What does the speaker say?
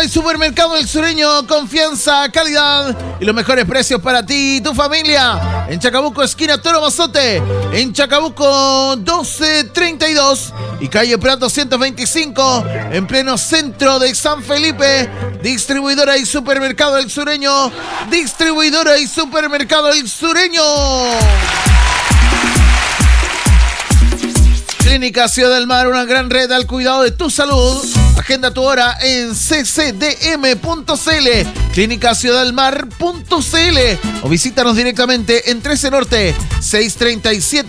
Distribuidora y supermercado El Sureño, confianza, calidad y los mejores precios para ti y tu familia. En Chacabuco, esquina Toro Mazote, en Chacabuco 1232 y calle Prato 125, en pleno centro de San Felipe. Distribuidora y supermercado El Sureño, distribuidora y supermercado El Sureño. Clínica Ciudad del Mar, una gran red al cuidado de tu salud. Agenda tu hora en ccdm.cl, clínicaciudaddelmar.cl o visítanos directamente en 13 Norte, 637